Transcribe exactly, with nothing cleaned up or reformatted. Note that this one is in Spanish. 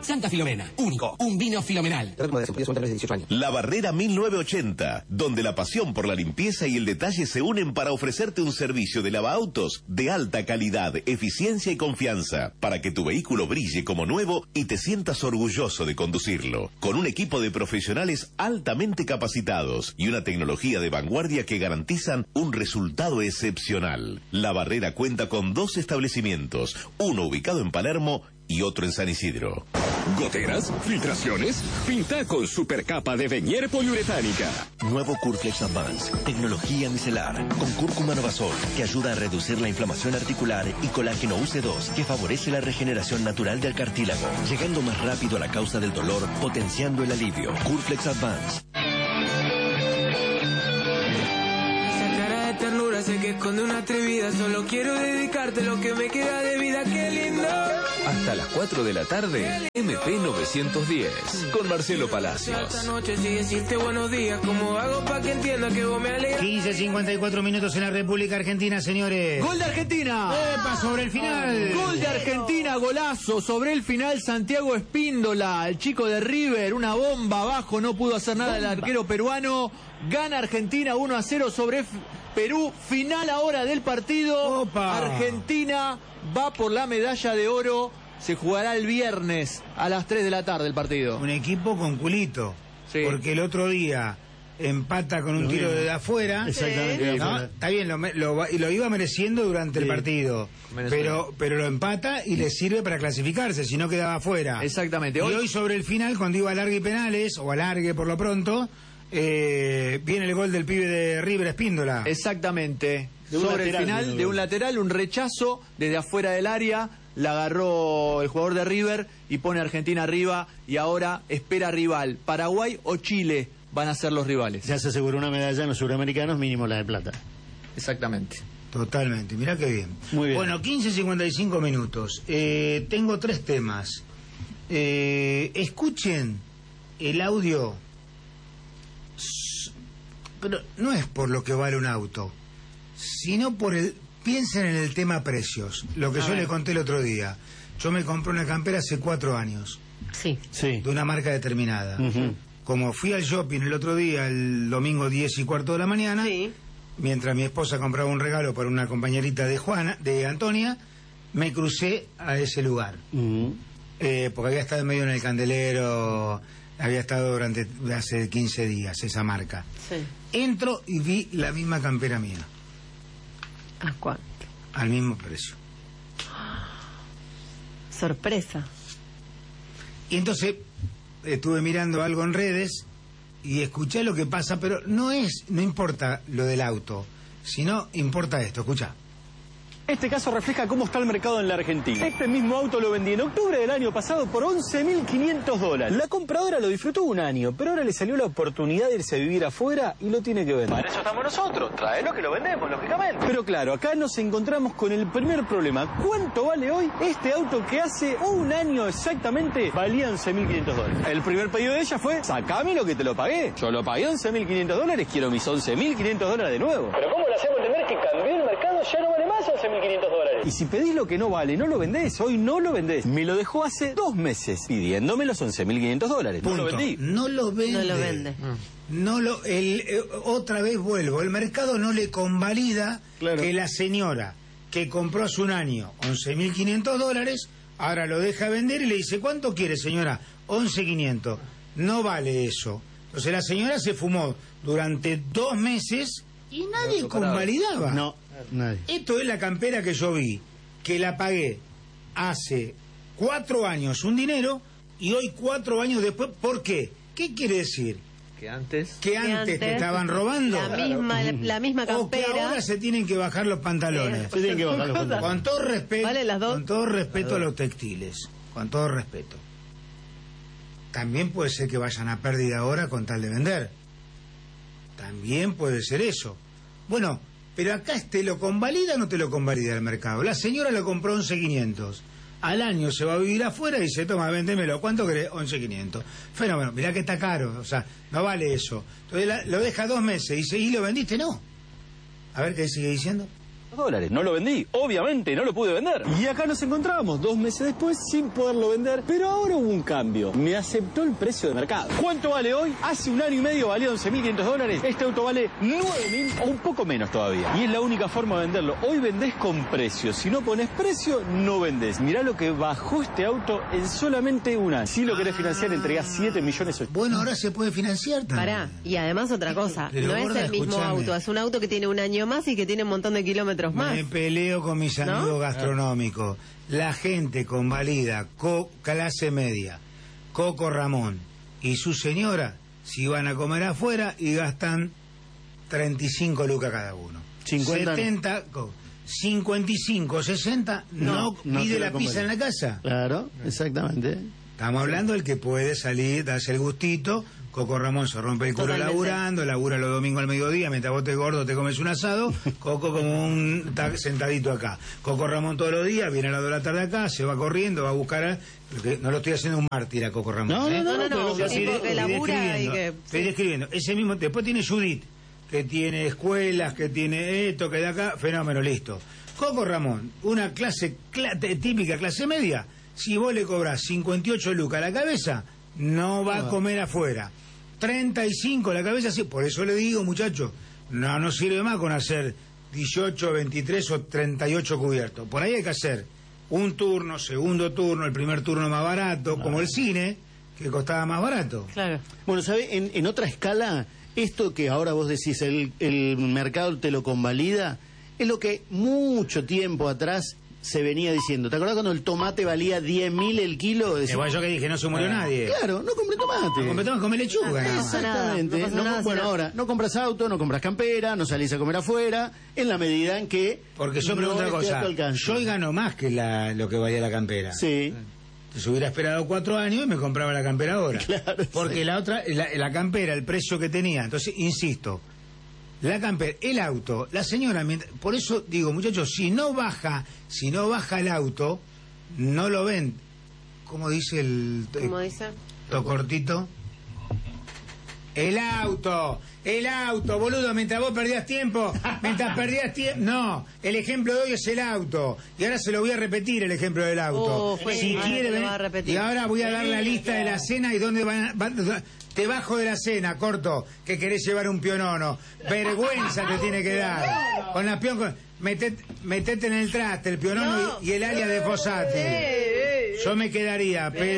Santa Filomena. Único. Un vino filomenal. La Barrera mil novecientos ochenta, donde la pasión por la limpieza y el detalle se unen para ofrecerte un servicio de lavaautos de alta calidad, eficiencia y confianza, para que tu vehículo brille como nuevo y te sientas orgulloso de conducirlo. Con un equipo de profesionales altamente capacitados y una tecnología de vanguardia que garantizan un resultado excepcional. La Barrera cuenta con dos establecimientos, uno ubicado en Palermo y otro en San Isidro. ¿Goteras? ¿Filtraciones? Pinta con supercapa de Venier poliuretánica. Nuevo Curflex Advance, tecnología micelar, con cúrcuma novasol, que ayuda a reducir la inflamación articular, y colágeno U C dos, que favorece la regeneración natural del cartílago, llegando más rápido a la causa del dolor, potenciando el alivio. Curflex Advance. Ternura sé que esconde una atrevida, solo quiero dedicarte lo que me queda de vida, qué lindo. Hasta las cuatro de la tarde, M P novecientos diez, con Marcelo Palacios. Esta noche si decirte buenos días, ¿cómo hago para que entienda que vos me alegras? quince cincuenta y cuatro minutos en la República Argentina, señores. ¡Gol de Argentina! ¡Epa, sobre el final! ¡Gol de Argentina, golazo! Sobre el final, Santiago Espíndola, el chico de River, una bomba abajo, no pudo hacer nada el arquero peruano. Gana Argentina uno a cero sobre Perú. Final ahora del partido. Opa. Argentina va por la medalla de oro. Se jugará el viernes a las tres de la tarde el partido. Un equipo con culito. Sí. Porque el otro día empata con un Lo tiro mismo. de afuera. Exactamente. ¿No? Está bien, lo, lo, lo iba mereciendo durante Sí. el partido. Pero, pero lo empata y le sirve para clasificarse, si no quedaba afuera. Exactamente. Y Hoy- hoy sobre el final, cuando iba a largue y penales, o alargue por lo pronto, eh, viene el gol del pibe de River, Espíndola. Exactamente. De un Sobre lateral, el final, viene el de gol. un lateral, un rechazo desde afuera del área. La agarró el jugador de River y pone a Argentina arriba. Y ahora espera rival. Paraguay o Chile van a ser los rivales. Ya se aseguró una medalla en los suramericanos, mínimo la de plata. Exactamente. Totalmente, mirá qué bien. Muy bien. Bueno, quince cincuenta y cinco minutos. Eh, tengo tres temas. Eh, escuchen el audio. S- Pero no es por lo que vale un auto, sino por el... Piensen en el tema precios. Lo que A yo ver. le conté el otro día. Yo me compré una campera hace cuatro años, Sí. Sí. de una marca determinada. Ujú. Como fui al shopping el otro día, el domingo diez y cuarto de la mañana, Sí. mientras mi esposa compraba un regalo para una compañerita de Juana, de Antonia, me crucé a ese lugar. Ujú. Eh, porque había estado en medio en el Candelero, había estado durante hace quince días esa marca. Sí. Entro y vi la misma campera mía, ¿A cuánto? al mismo precio. Sorpresa. Y entonces estuve mirando algo en redes y escuché lo que pasa, pero no es, no importa lo del auto, sino importa esto, escucha. Este caso refleja cómo está el mercado en la Argentina. Este mismo auto lo vendí en octubre del año pasado por once mil quinientos dólares. La compradora lo disfrutó un año, pero ahora le salió la oportunidad de irse a vivir afuera y lo tiene que vender. Para eso estamos nosotros, traelo que lo vendemos, lógicamente. Pero claro, acá nos encontramos con el primer problema. ¿Cuánto vale hoy este auto que hace un año exactamente valía once mil quinientos dólares? El primer pedido de ella fue, sacame lo que te lo pagué. Yo lo pagué once mil quinientos dólares, quiero mis once mil quinientos dólares de nuevo. Pero ¿cómo le hacemos entender que cambió el mercado? Ya no vale más once mil quinientos dólares. Y si pedís lo que no vale, no lo vendés. Hoy no lo vendés. Me lo dejó hace dos meses pidiéndome los once mil quinientos dólares. No Punto. lo vendí. No lo vende. No lo vende. No lo, el, eh, otra vez vuelvo, el mercado no le convalida Claro. que la señora que compró hace un año once mil quinientos dólares, ahora lo deja vender y le dice, ¿cuánto quiere, señora? once mil quinientos. No vale eso. Entonces la señora se fumó durante dos meses y nadie convalidaba. No, nadie. Esto es la campera que yo vi, que la pagué hace cuatro años un dinero y hoy cuatro años después, ¿por qué? ¿Qué quiere decir? Que antes... ¿Que antes te estaban robando? La misma, la, la misma ¿O que campera. ahora se tienen que bajar los pantalones? Se tienen que bajar los pantalones. Con todo respeto, Vale, las dos. con todo respeto a los textiles, con todo respeto. También puede ser que vayan a pérdida ahora con tal de vender. También puede ser eso. Bueno, pero acá te lo convalida o no te lo convalida el mercado. La señora lo compró once mil quinientos. Al año se va a vivir afuera y dice, toma, véndemelo. ¿Cuánto querés? once mil quinientos. Fenómeno, mirá que está caro. O sea, no vale eso. Entonces la- lo deja dos meses y dice, ¿y lo vendiste? No. A ver qué sigue diciendo. dólares. No lo vendí, obviamente no lo pude vender. Y acá nos encontramos dos meses después sin poderlo vender, pero ahora hubo un cambio. Me aceptó el precio de mercado. ¿Cuánto vale hoy? Hace un año y medio valía once mil quinientos dólares. Este auto vale nueve mil o un poco menos todavía. Y es la única forma de venderlo. Hoy vendés con precio. Si no pones precio, no vendés. Mirá lo que bajó este auto en solamente un año. Si lo querés financiar, entregás siete millones. Bueno, ahora se puede financiar también. Pará, y además otra cosa, Pero, no es gorda, el mismo escuchame. auto, es un auto que tiene un año más y que tiene un montón de kilómetros más. Me peleo con mis amigos ¿No? gastronómicos. La gente convalida, co clase media, Coco Ramón y su señora, si van a comer afuera y gastan treinta y cinco lucas cada uno. cincuenta. setenta, co- cincuenta y cinco, sesenta, no, no pide quiero la comer. pizza en la casa. Claro, exactamente. Estamos hablando del que puede salir, darse el gustito. Coco Ramón se rompe el culo Totalmente. laburando, labura los domingos al mediodía, mientras vos te gordo te comes un asado, Coco como un está sentadito acá. Coco Ramón todos los días, viene a las dos de la tarde acá, se va corriendo, va a buscar a... porque no lo estoy haciendo un mártir a Coco Ramón. No, ¿eh? no, no, No, no, Pero no, lo un estoy tipo de- que estoy labura y describiendo, que... Estoy describiendo. Ese mismo, después tiene Judith, que tiene escuelas, que tiene esto, que de acá, fenómeno, listo. Coco Ramón, una clase cla- típica clase media, si vos le cobrás cincuenta y ocho lucas a la cabeza, no va a comer afuera. treinta y cinco la cabeza, sí. Por eso le digo, muchachos, no nos sirve más con hacer dieciocho, veintitrés o treinta y ocho cubiertos. Por ahí hay que hacer un turno, segundo turno, el primer turno más barato, como el cine, que costaba más barato. Claro. Bueno, ¿sabe? En, en otra escala, esto que ahora vos decís, el, el mercado te lo convalida, es lo que mucho tiempo atrás se venía diciendo. ¿Te acordás cuando el tomate valía diez mil el kilo? Decís, Igual yo que dije, no se murió nadie. claro, no compré tomate. No compré tomate, come lechuga. No, nada más. pasa nada, Exactamente. no pasa No- nada, bueno, será- ahora, no compras auto, no compras campera, no salís a comer afuera, en la medida en que... Porque yo no pregunto una esté a cosa, tu alcance. yo hoy gano más que la, lo que valía la campera. Sí. Se hubiera esperado cuatro años y me compraba la campera ahora. Claro, Porque sí. la otra, la, la campera, el precio que tenía. Entonces, insisto, la campera, el auto, la señora, mientras- por eso digo, muchachos, si no baja, si no baja el auto, no lo ven. ¿Cómo dice el ¿Cómo dice? lo cortito? El auto, el auto, boludo, mientras vos perdías tiempo, mientras perdías tiempo, no, el ejemplo de hoy es el auto, y ahora se lo voy a repetir el ejemplo del auto. Oh, fue- si ahora quiere te lo ven- va a repetir. y ahora voy a dar la lista de la cena y dónde van, a- van- te bajo de la cena, corto, que querés llevar un pionono, vergüenza te tiene que dar, con la pion, con- metete, metete en el traste, el pionono No. y, y el alias de Fossati. Eh, eh, Yo me quedaría, pero